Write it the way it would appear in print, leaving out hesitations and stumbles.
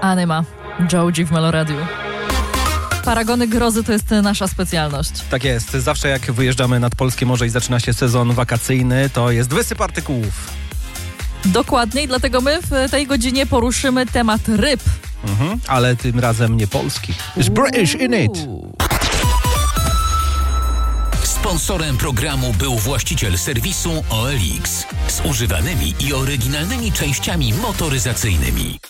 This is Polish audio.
Anima, Joji w Meloradiu. Paragony grozy to jest nasza specjalność. Tak jest. Zawsze jak wyjeżdżamy nad polskie morze i zaczyna się sezon wakacyjny, to jest wysyp artykułów. Dokładnie, dlatego my w tej godzinie poruszymy temat ryb. Ale tym razem nie polskich. It's British in it. Sponsorem programu był właściciel serwisu OLX z używanymi i oryginalnymi częściami motoryzacyjnymi.